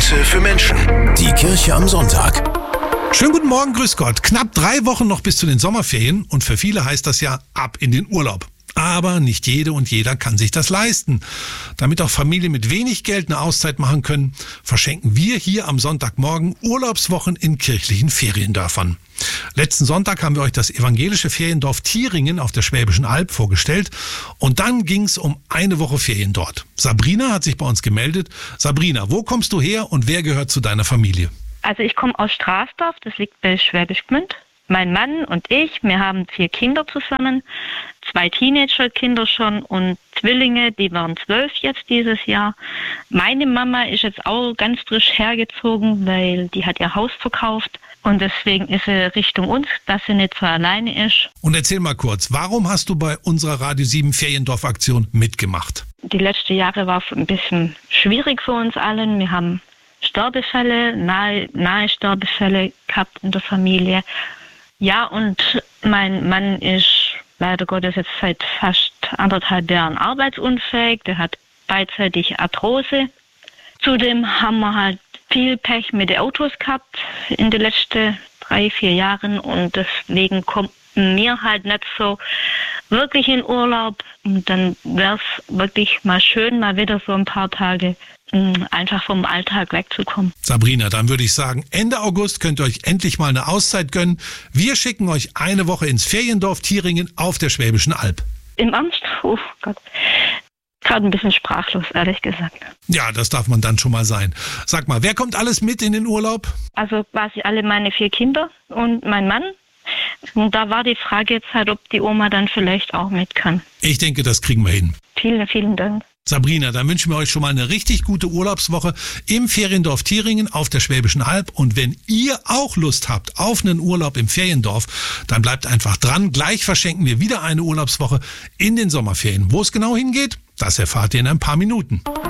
Münze für Menschen. Die Kirche am Sonntag. Schönen guten Morgen, grüß Gott. Knapp 3 Wochen noch bis zu den Sommerferien und für viele heißt das ja ab in den Urlaub. Aber nicht jede und jeder kann sich das leisten. Damit auch Familien mit wenig Geld eine Auszeit machen können, verschenken wir hier am Sonntagmorgen Urlaubswochen in kirchlichen Feriendörfern. Letzten Sonntag haben wir euch das evangelische Feriendorf Thieringen auf der Schwäbischen Alb vorgestellt und dann ging es um eine Woche Ferien dort. Sabrina hat sich bei uns gemeldet. Sabrina, wo kommst du her und wer gehört zu deiner Familie? Also ich komme aus Straßdorf, das liegt bei Schwäbisch Gmünd. Mein Mann und ich, wir haben 4 Kinder zusammen, 2 Teenagerkinder schon und Zwillinge, die waren 12 jetzt dieses Jahr. Meine Mama ist jetzt auch ganz frisch hergezogen, weil die hat ihr Haus verkauft und deswegen ist sie Richtung uns, dass sie nicht so alleine ist. Und erzähl mal kurz, warum hast du bei unserer Radio 7 Feriendorf-Aktion mitgemacht? Die letzten Jahre war ein bisschen schwierig für uns allen. Wir haben Sterbefälle, nahe Sterbefälle gehabt in der Familie. Ja, und mein Mann ist leider Gottes jetzt seit fast 1,5 Jahren arbeitsunfähig. Der hat beidseitig Arthrose. Zudem haben wir halt viel Pech mit den Autos gehabt in den letzten 3-4 Jahren. Und deswegen kommt mir halt nicht so wirklich in Urlaub. Und dann wäre es wirklich mal schön, mal wieder so ein paar Tage einfach vom Alltag wegzukommen. Sabrina, dann würde ich sagen, Ende August könnt ihr euch endlich mal eine Auszeit gönnen. Wir schicken euch eine Woche ins Feriendorf Thieringen auf der Schwäbischen Alb. Im Ernst? Oh Gott. Gerade ein bisschen sprachlos, ehrlich gesagt. Ja, das darf man dann schon mal sein. Sag mal, wer kommt alles mit in den Urlaub? Also quasi alle meine 4 Kinder und mein Mann. Und da war die Frage jetzt halt, ob die Oma dann vielleicht auch mit kann. Ich denke, das kriegen wir hin. Vielen, vielen Dank. Sabrina, dann wünschen wir euch schon mal eine richtig gute Urlaubswoche im Feriendorf Thieringen auf der Schwäbischen Alb. Und wenn ihr auch Lust habt auf einen Urlaub im Feriendorf, dann bleibt einfach dran. Gleich verschenken wir wieder eine Urlaubswoche in den Sommerferien. Wo es genau hingeht, das erfahrt ihr in ein paar Minuten.